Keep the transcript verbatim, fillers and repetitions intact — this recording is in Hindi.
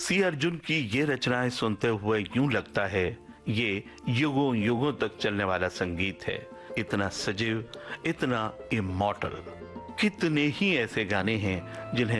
सी अर्जुन की ये रचनाएं सुनते हुए यूं लगता है ये युगों युगों तक चलने वाला संगीत है। इतना सजीव, इतना इमॉर्टल। कितने ही ऐसे गाने हैं जिन्हें